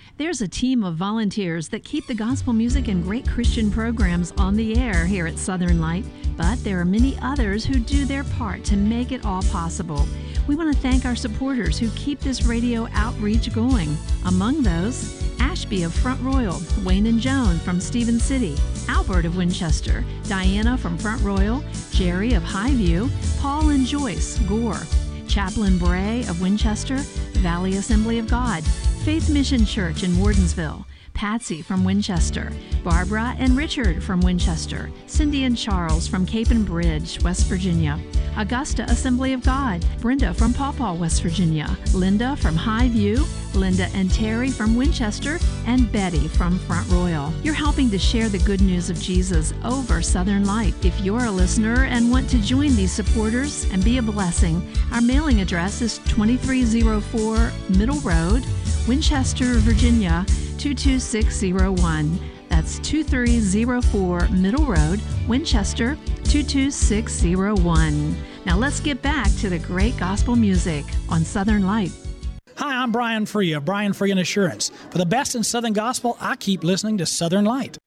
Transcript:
There's a team of volunteers that keep the gospel music and great Christian programs on the air here at Southern Light, but there are many others who do their part to make it all possible. We want to thank our supporters who keep this radio outreach going. Among those, Ashby of Front Royal, Wayne and Joan from Stephen City, Albert of Winchester, Diana from Front Royal, Jerry of Highview, Paul and Joyce Gore, Chaplain Bray of Winchester, Valley Assembly of God, Faith Mission Church in Wardensville, Patsy from Winchester, Barbara and Richard from Winchester, Cindy and Charles from Cape and Bridge, West Virginia, Augusta Assembly of God, Brenda from Paw Paw, West Virginia, Linda from Highview, Linda and Terry from Winchester, and Betty from Front Royal. You're helping to share the good news of Jesus over Southern Light. If you're a listener and want to join these supporters and be a blessing, our mailing address is 2304 Middle Road, Winchester, Virginia, 22601. That's 2304 Middle Road, Winchester, 22601. Now let's get back to the great gospel music on Southern Light. Hi, I'm Brian Free of Brian Free and Assurance. For the best in Southern Gospel, I keep listening to Southern Light.